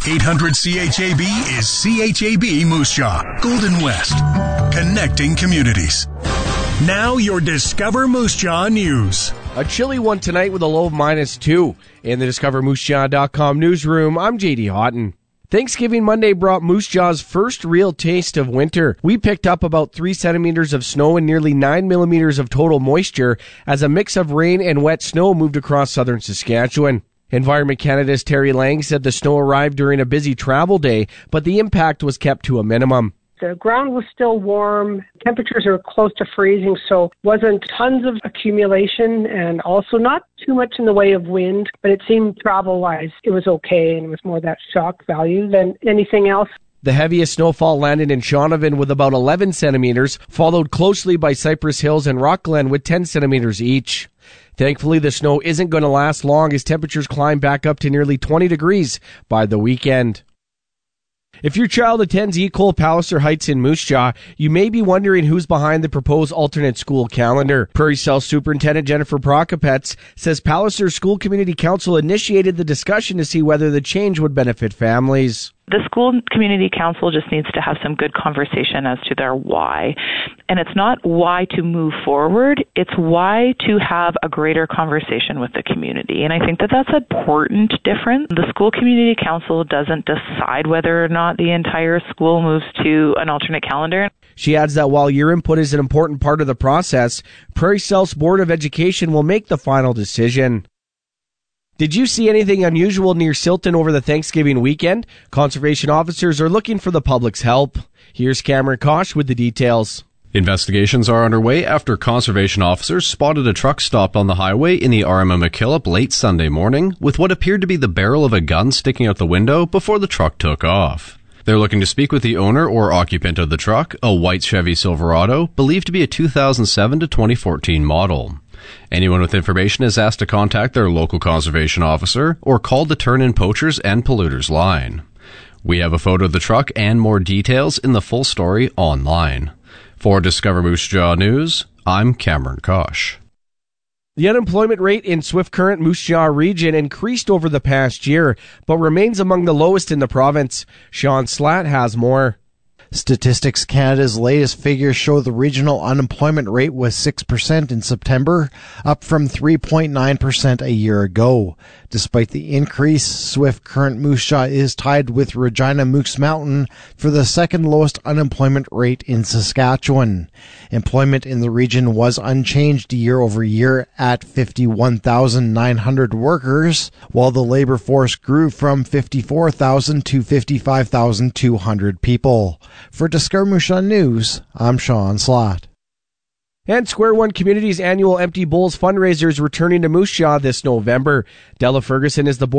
800-CHAB is CHAB Moose Jaw, Golden West, connecting communities. Now your Discover Moose Jaw news. A chilly one tonight with a low of -2. In the DiscoverMooseJaw.com newsroom, I'm JD Houghton. Thanksgiving Monday brought Moose Jaw's first real taste of winter. We picked up about 3 centimeters of snow and nearly 9 millimeters of total moisture as a mix of rain and wet snow moved across southern Saskatchewan. Environment Canada's Terry Lang said the snow arrived during a busy travel day, but the impact was kept to a minimum. The ground was still warm. Temperatures are close to freezing, so wasn't tons of accumulation and also not too much in the way of wind, but it seemed travel-wise it was okay, and it was more that shock value than anything else. The heaviest snowfall landed in Shaunavon with about 11 centimeters, followed closely by Cypress Hills and Rockglen with 10 centimeters each. Thankfully, the snow isn't going to last long as temperatures climb back up to nearly 20 degrees by the weekend. If your child attends Ecole Palliser Heights in Moose Jaw, you may be wondering who's behind the proposed alternate school calendar. Prairie South Superintendent Jennifer Prokopets says Palliser School Community Council initiated the discussion to see whether the change would benefit families. The school community council just needs to have some good conversation as to their why. And it's not why to move forward, it's why to have a greater conversation with the community. And I think that that's an important difference. The school community council doesn't decide whether or not the entire school moves to an alternate calendar. She adds that while your input is an important part of the process, Prairie South's Board of Education will make the final decision. Did you see anything unusual near Silton over the Thanksgiving weekend? Conservation officers are looking for the public's help. Here's Cameron Kosh with the details. Investigations are underway after conservation officers spotted a truck stopped on the highway in the Arima-McKillop late Sunday morning with what appeared to be the barrel of a gun sticking out the window before the truck took off. They're looking to speak with the owner or occupant of the truck, a white Chevy Silverado, believed to be a 2007 to 2014 model. Anyone with information is asked to contact their local conservation officer or call the Turn-In Poachers and Polluters line. We have a photo of the truck and more details in the full story online. For Discover Moose Jaw News, I'm Cameron Kosh. The unemployment rate in Swift Current Moose Jaw region increased over the past year, but remains among the lowest in the province. Sean Slatt has more. Statistics Canada's latest figures show the regional unemployment rate was 6% in September, up from 3.9% a year ago. Despite the increase, Swift Current Moose Jaw is tied with Regina Moose Mountain for the second lowest unemployment rate in Saskatchewan. Employment in the region was unchanged year over year at 51,900 workers, while the labor force grew from 54,000 to 55,200 people. For Discover Moose Jaw News, I'm Sean Slott. And Square One Community's annual Empty Bowls fundraiser is returning to Moose Jaw this November. Della Ferguson is the board